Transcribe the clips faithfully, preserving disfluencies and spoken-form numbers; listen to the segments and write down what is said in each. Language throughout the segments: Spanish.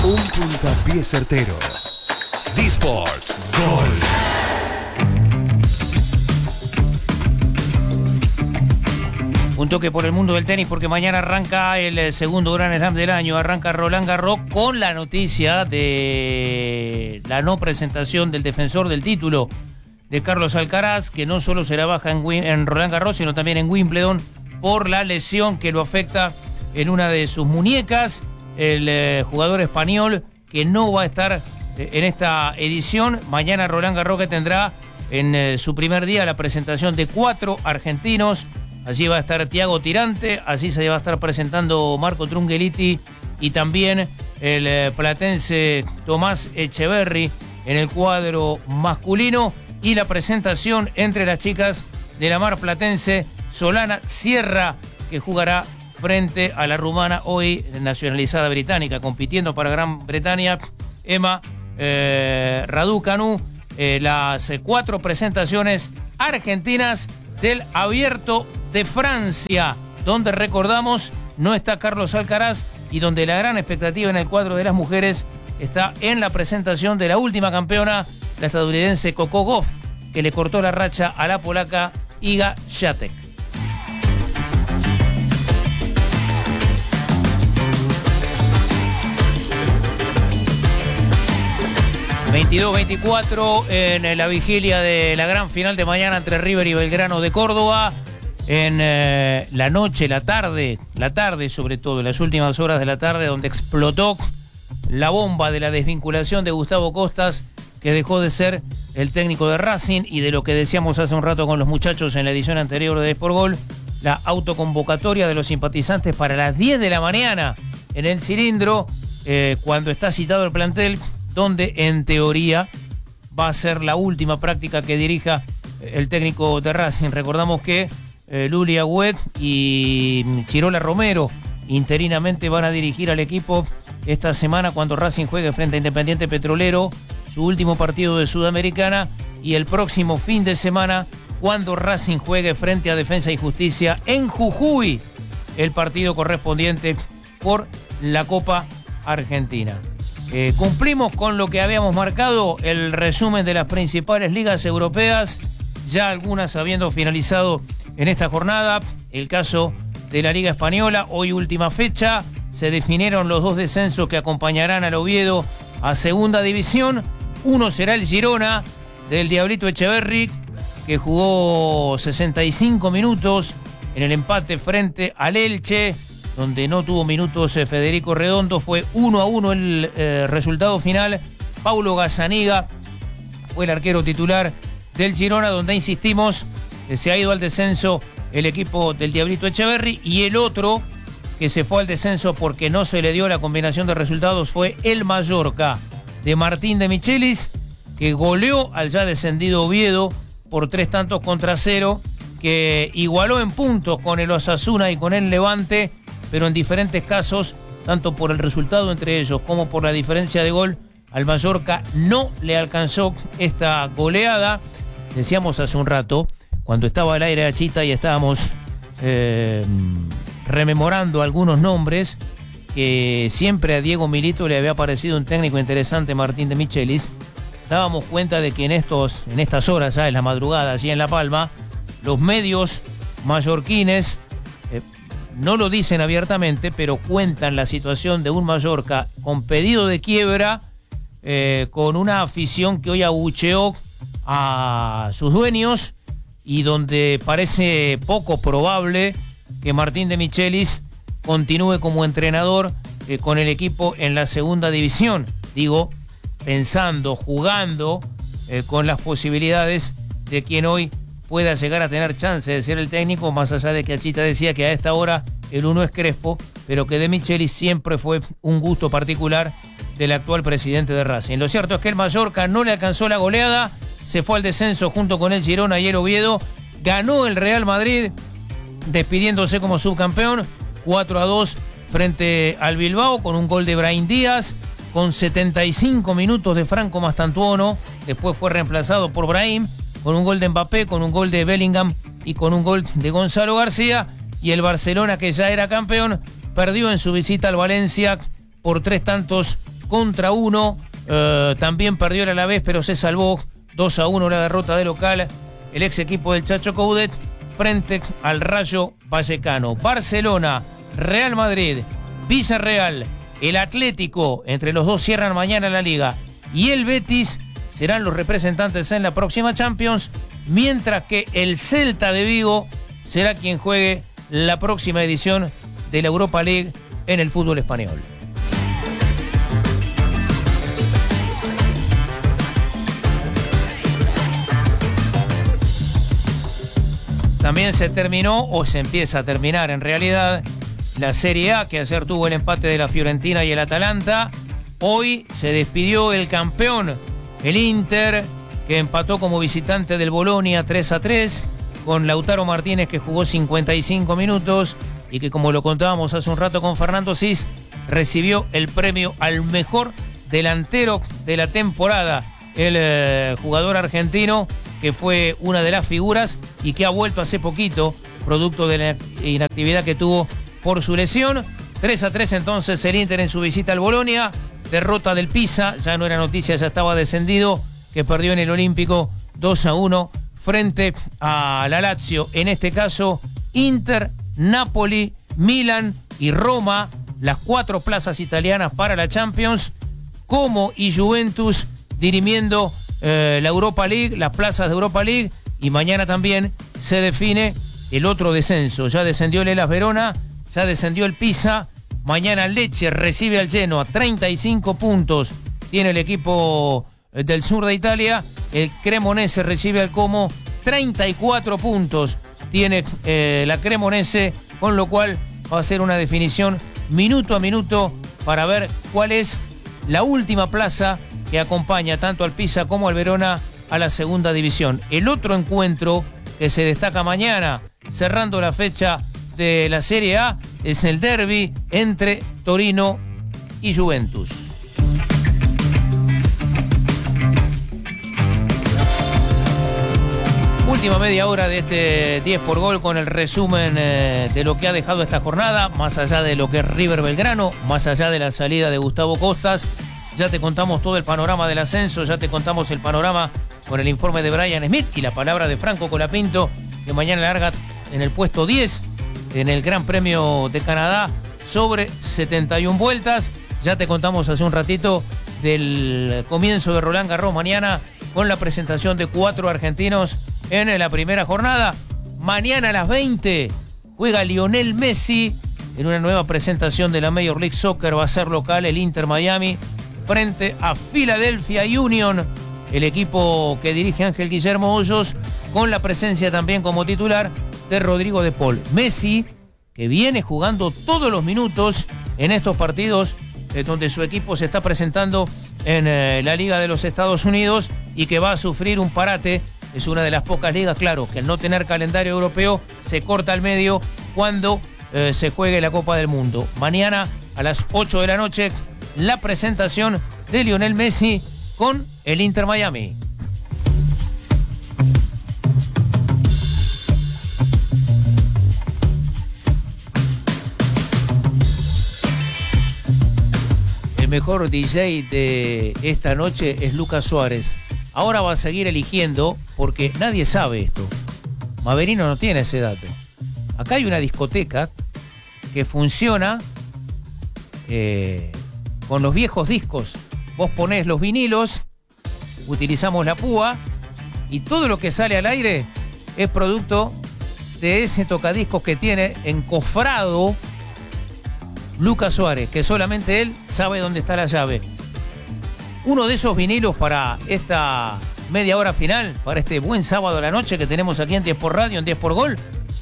Un puntapié certero. D-Sports Gol. Un toque por el mundo del tenis porque mañana arranca el segundo Grand Slam del año. Arranca Roland Garros con la noticia de la no presentación del defensor del título de Carlos Alcaraz, que no solo será baja en, en Roland Garros, sino también en Wimbledon por la lesión que lo afecta en una de sus muñecas. El eh, jugador español que no va a estar eh, en esta edición. Mañana Roland Garros, que tendrá en eh, su primer día la presentación de cuatro argentinos. Allí va a estar Thiago Tirante, así se va a estar presentando Marco Trungelliti y también el eh, platense Tomás Echeverry en el cuadro masculino, y la presentación entre las chicas de la mar platense Solana Sierra, que jugará frente a la rumana, hoy nacionalizada británica, compitiendo para Gran Bretaña, Emma eh, Raducanu. Eh, las eh, cuatro presentaciones argentinas del Abierto de Francia, donde, recordamos, no está Carlos Alcaraz y donde la gran expectativa en el cuadro de las mujeres está en la presentación de la última campeona, la estadounidense Coco Gauff, que le cortó la racha a la polaca Iga Świątek. veintidós veinticuatro en la vigilia de la gran final de mañana entre River y Belgrano de Córdoba. En eh, la noche, la tarde, la tarde sobre todo, en las últimas horas de la tarde, donde explotó la bomba de la desvinculación de Gustavo Costas, que dejó de ser el técnico de Racing, y de lo que decíamos hace un rato con los muchachos en la edición anterior de Sport Gol, la autoconvocatoria de los simpatizantes para las diez de la mañana en el Cilindro, eh, cuando está citado el plantel, donde en teoría va a ser la última práctica que dirija el técnico de Racing. Recordamos que eh, Luli Agüed y Chirola Romero interinamente van a dirigir al equipo esta semana cuando Racing juegue frente a Independiente Petrolero, su último partido de Sudamericana, y el próximo fin de semana cuando Racing juegue frente a Defensa y Justicia en Jujuy, el partido correspondiente por la Copa Argentina. Eh, cumplimos con lo que habíamos marcado, el resumen de las principales ligas europeas, ya algunas habiendo finalizado en esta jornada. El caso de la Liga Española, hoy última fecha, se definieron los dos descensos que acompañarán al Oviedo a Segunda División. Uno será el Girona del Diablito Echeverry, que jugó sesenta y cinco minutos en el empate frente al Elche, donde no tuvo minutos eh, Federico Redondo. Fue uno a uno el eh, resultado final. Paulo Gazzaniga fue el arquero titular del Girona, donde, insistimos, eh, se ha ido al descenso el equipo del Diablito Echeverry, y el otro que se fue al descenso porque no se le dio la combinación de resultados fue el Mallorca de Martín de Michelis, que goleó al ya descendido Oviedo por tres tantos contra cero, que igualó en puntos con el Osasuna y con el Levante, pero en diferentes casos, tanto por el resultado entre ellos como por la diferencia de gol, al Mallorca no le alcanzó esta goleada. Decíamos hace un rato, cuando estaba al aire Achita y estábamos eh, rememorando algunos nombres, que siempre a Diego Milito le había parecido un técnico interesante, Martín de Michelis. Dábamos cuenta de que en, estos, en estas horas, ya en la madrugada, allí en La Palma, los medios mallorquines eh, no lo dicen abiertamente, pero cuentan la situación de un Mallorca con pedido de quiebra, eh, con una afición que hoy abucheó a sus dueños, y donde parece poco probable que Martín de Michelis continúe como entrenador eh, con el equipo en la segunda división. Digo, pensando, jugando eh, con las posibilidades de quien hoy pueda llegar a tener chance de ser el técnico, más allá de que Achita decía que a esta hora el uno es Crespo, pero que de Michelis siempre fue un gusto particular del actual presidente de Racing. Lo cierto es que el Mallorca no le alcanzó la goleada, se fue al descenso junto con el Girona y el Oviedo. Ganó el Real Madrid, despidiéndose como subcampeón, cuatro a dos frente al Bilbao, con un gol de Brahim Díaz, con setenta y cinco minutos de Franco Mastantuono. Después fue reemplazado por Brahim, con un gol de Mbappé, con un gol de Bellingham y con un gol de Gonzalo García. Y el Barcelona, que ya era campeón, perdió en su visita al Valencia por tres tantos contra uno. Eh, también perdió el Alavés, pero se salvó. dos a uno la derrota de local. El ex equipo del Chacho Coudet frente al Rayo Vallecano. Barcelona, Real Madrid, Villarreal, el Atlético, entre los dos cierran mañana la Liga, y el Betis serán los representantes en la próxima Champions, mientras que el Celta de Vigo será quien juegue la próxima edición de la Europa League en el fútbol español. También se terminó, o se empieza a terminar en realidad, la Serie A, que ayer tuvo el empate de la Fiorentina y el Atalanta. Hoy se despidió el campeón, el Inter, que empató como visitante del Bolonia tres a tres, con Lautaro Martínez, que jugó cincuenta y cinco minutos y que, como lo contábamos hace un rato con Fernando Cis, recibió el premio al mejor delantero de la temporada. El eh, jugador argentino, que fue una de las figuras y que ha vuelto hace poquito, producto de la inactividad que tuvo por su lesión. tres a tres entonces el Inter en su visita al Bolonia. Derrota del Pisa, ya no era noticia, ya estaba descendido, que perdió en el Olímpico dos a uno frente a la Lazio. En este caso, Inter, Napoli, Milan y Roma, las cuatro plazas italianas para la Champions, Como y Juventus dirimiendo eh, la Europa League, las plazas de Europa League, y mañana también se define el otro descenso. Ya descendió el Hellas Verona, ya descendió el Pisa. Mañana Lecce recibe al Genoa, treinta y cinco puntos tiene el equipo del sur de Italia. El Cremonese recibe al Como, treinta y cuatro puntos tiene eh, la Cremonese, con lo cual va a ser una definición minuto a minuto para ver cuál es la última plaza que acompaña tanto al Pisa como al Verona a la segunda división. El otro encuentro que se destaca mañana, cerrando la fecha de la Serie A, es el derbi entre Torino y Juventus. Última media hora de este diez por gol con el resumen eh, de lo que ha dejado esta jornada, más allá de lo que es River Belgrano, más allá de la salida de Gustavo Costas. Ya te contamos todo el panorama del ascenso, ya te contamos el panorama con el informe de Brian Smith y la palabra de Franco Colapinto, que mañana larga en el puesto diez en el Gran Premio de Canadá sobre setenta y una vueltas. Ya te contamos hace un ratito del comienzo de Roland Garros mañana, con la presentación de cuatro argentinos en la primera jornada. Mañana a las veinte juega Lionel Messi en una nueva presentación de la Major League Soccer. Va a ser local el Inter Miami frente a Philadelphia Union, el equipo que dirige Ángel Guillermo Hoyos, con la presencia también como titular de Rodrigo de Paul. Messi, que viene jugando todos los minutos en estos partidos eh, donde su equipo se está presentando en eh, la Liga de los Estados Unidos, y que va a sufrir un parate. Es una de las pocas ligas, claro, que al no tener calendario europeo se corta al medio cuando eh, se juegue la Copa del Mundo. Mañana a las ocho de la noche, la presentación de Lionel Messi con el Inter Miami. El mejor D J de esta noche es Lucas Suárez. Ahora va a seguir eligiendo, porque nadie sabe esto. Maverino no tiene ese dato. Acá hay una discoteca que funciona eh, con los viejos discos. Vos ponés los vinilos, utilizamos la púa, y todo lo que sale al aire es producto de ese tocadiscos que tiene encofrado Lucas Suárez, que solamente él sabe dónde está la llave. Uno de esos vinilos para esta media hora final, para este buen sábado a la noche que tenemos aquí en diez por Radio, en diez por Gol.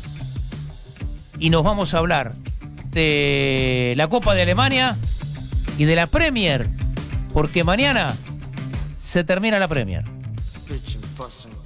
Y nos vamos a hablar de la Copa de Alemania y de la Premier, porque mañana se termina la Premier.